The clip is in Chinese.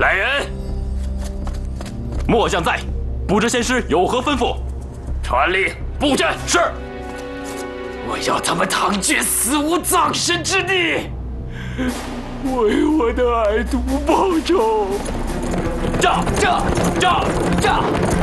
来人！末将在，不知仙师有何吩咐？传令布阵。是。我要他们唐军死无葬身之地，为我的爱徒报仇！炸！